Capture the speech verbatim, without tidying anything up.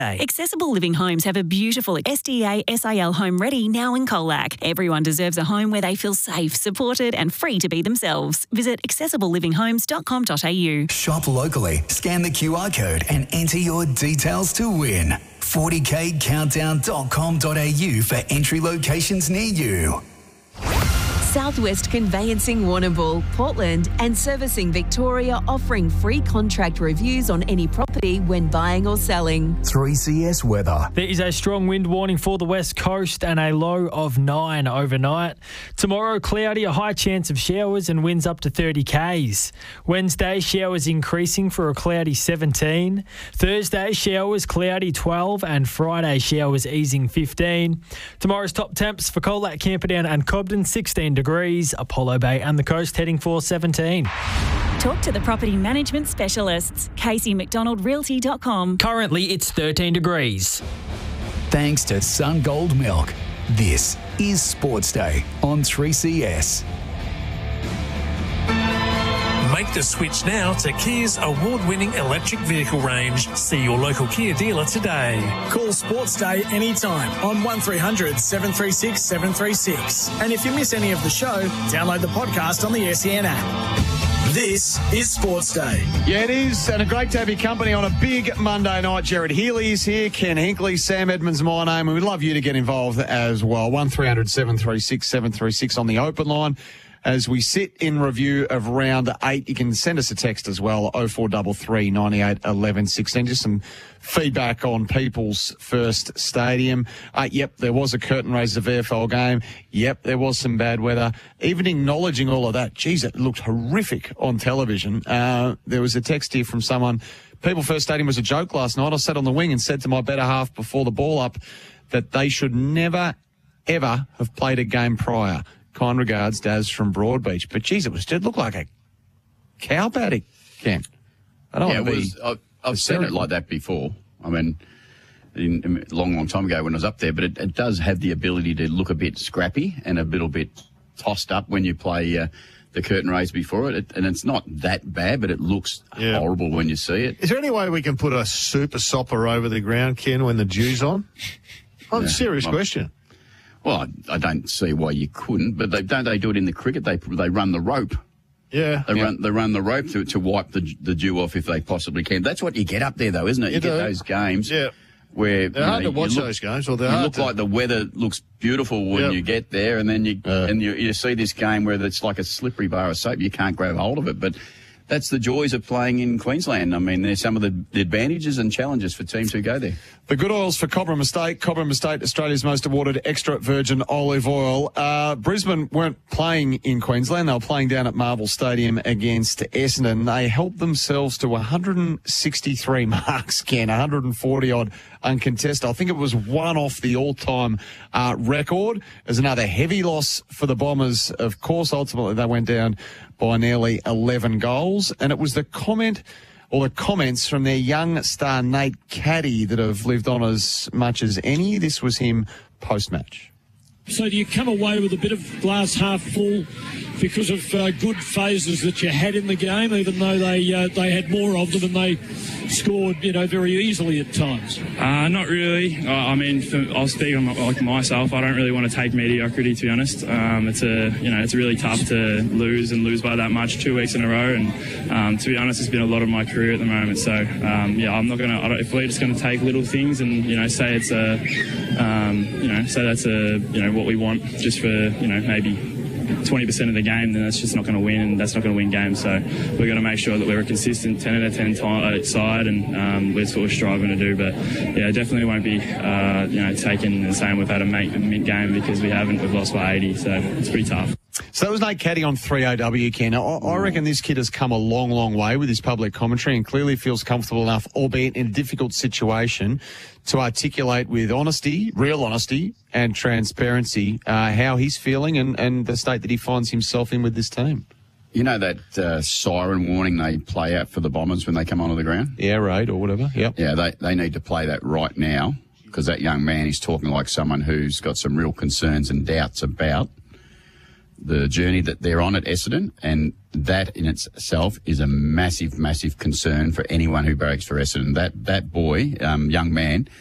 Accessible Living Homes have a beautiful S D A S I L home ready now in Colac. Everyone deserves a home where they feel safe, supported and free to be themselves. Visit accessible living homes dot com dot a u. Shop locally, scan the Q R code and enter your details to win. forty k countdown dot com dot a u for entry locations near you. Southwest Conveyancing Warrnambool, Portland and Servicing Victoria offering free contract reviews on any property when buying or selling. three C S weather. There is a strong wind warning for the west coast and a low of nine overnight. Tomorrow, cloudy, a high chance of showers and winds up to thirty kays. Wednesday, showers increasing for a cloudy seventeen. Thursday, showers cloudy twelve and Friday, showers easing fifteen. Tomorrow's top temps for Colac, Camperdown and Cobden, sixteen degrees. Apollo Bay and the coast heading for seventeen. Talk to the property management specialists. Casey McDonald Realty dot com. Currently, it's thirteen degrees. Thanks to Sun Gold Milk. This is Sports Day on three C S. Make the switch now to Kia's award-winning electric vehicle range. See your local Kia dealer today. Call Sports Day anytime on one three hundred seven three six seven three six. And if you miss any of the show, download the podcast on the S E N app. This is Sports Day. Yeah, it is, and a great to have your company on a big Monday night. Jared Healy is here, Ken Hinkley, Sam Edmonds, my name, and we'd love you to get involved as well. one three hundred seven three six seven three six on the open line. As we sit in review of round eight, you can send us a text as well, oh four three three, nine eight, one one one six. Just some feedback on People's First Stadium. Uh, yep, there was a curtain raiser V F L game. Yep, there was some bad weather. Even acknowledging all of that, geez, it looked horrific on television. Uh, there was a text here from someone, People First Stadium was a joke last night. I sat on the wing and said to my better half before the ball up that they should never, ever have played a game prior. Kind regards, Daz from Broadbeach. But, geez, it was it looked like a cow paddock, Ken. I don't yeah, want to it be was, I've, I've seen it like that before. I mean, in, in, a long, long time ago when I was up there. But it, it does have the ability to look a bit scrappy and a little bit tossed up when you play uh, the curtain raise before it. it. And it's not that bad, but it looks yeah. horrible when you see it. Is there any way we can put a super sopper over the ground, Ken, when the dew's on? Oh, yeah. Serious well, question. Well, I, I don't see why you couldn't, but they, don't they do it in the cricket? They they run the rope. Yeah. They yeah. run they run the rope to, to wipe the the dew off if they possibly can. That's what you get up there, though, isn't it? You, you get do. those games yeah. where they're you hard know, to watch look, those games. Or they're you hard look to... like the weather looks beautiful when yep. you get there, and then you uh, and you, you see this game where it's like a slippery bar of soap. You can't grab hold of it, but that's the joys of playing in Queensland. I mean, there's some of the, the advantages and challenges for teams who go there. The good oils for Cobram Estate. Cobram Estate, Australia's most awarded extra virgin olive oil. Uh, Brisbane weren't playing in Queensland. They were playing down at Marvel Stadium against Essendon. They helped themselves to one hundred sixty-three marks, Ken, one hundred forty odd uncontested. I think it was one off the all-time uh, record. There's another heavy loss for the Bombers. Of course, ultimately they went down by nearly eleven goals. And it was the comment or the comments from their young star Nate Caddy that have lived on as much as any. This was him post-match. So do you come away with a bit of glass half full because of uh, good phases that you had in the game, even though they uh, they had more of them and they scored, you know, very easily at times? Uh, not really. Uh, I mean, for, I'll speak on my, like myself. I don't really want to take mediocrity, to be honest. Um, it's a you know it's really tough to lose and lose by that much two weeks in a row. And um, to be honest, it's been a lot of my career at the moment. So um, yeah, I'm not gonna. I don't, if we're just going to take little things and you know say it's a um, you know say that's a you know what we want just for you know maybe twenty percent of the game, then that's just not going to win, and that's not going to win games. So we're going to make sure that we're a consistent ten out of ten t- side, and um, that's what we're striving to do. But yeah, definitely won't be uh, you know taking the same we've had a mid game because we haven't. We've lost by eighty, so it's pretty tough. So that was Nate Caddy on three A W, Ken. I, I reckon this kid has come a long, long way with his public commentary and clearly feels comfortable enough, albeit in a difficult situation, to articulate with honesty, real honesty and transparency, uh, how he's feeling and, and the state that he finds himself in with this team. You know that uh, siren warning they play out for the Bombers when they come onto the ground? The air raid or whatever, yep. Yeah, they, they need to play that right now because that young man is talking like someone who's got some real concerns and doubts about the journey that they're on at Essendon, and that in itself is a massive, massive concern for anyone who barracks for Essendon. That that boy, um, young man,